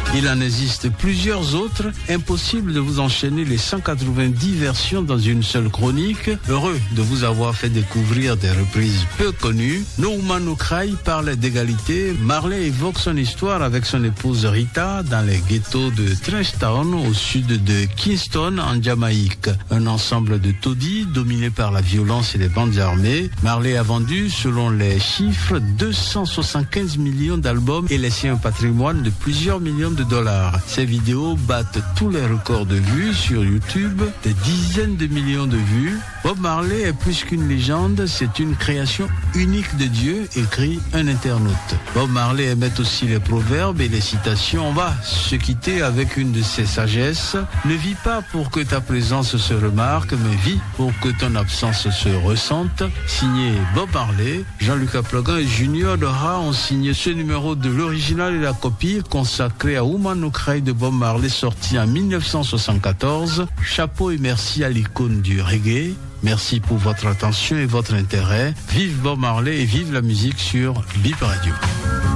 Il en existe plusieurs autres. Impossible de vous enchaîner les 190 versions dans une seule chronique. Heureux de vous avoir fait découvrir des reprises peu connues. No Woman No Cry parle d'égalité. Marley évoque son histoire avec son épouse Rita dans les ghettos de Trenchtown au sud de Kingston en Jamaïque. Un ensemble de taudis dominé par la violence et les bandes armées. Marley a vendu, selon les chiffres, 275 millions d'albums et laissé un patrimoine de plusieurs millions de dollars. Ces vidéos battent tous les records de vues sur YouTube, des dizaines de millions de vues. Bob Marley est plus qu'une légende, c'est une création unique de Dieu, écrit un internaute. Bob Marley aimait aussi les proverbes et les citations. On va se quitter avec une de ses sagesses. Ne vis pas pour que ta présence se remarque, mais vis pour que ton absence se ressente. Signé Bob Marley. Jean-Luc Aplogan et Junior Dora ont signé ce numéro de l'original et la copie consacré à Woman No Cry de Bob Marley, sorti en 1974. Chapeau et merci à l'icône du reggae. Merci pour votre attention et votre intérêt. Vive Bob Marley et vive la musique sur Bip Radio.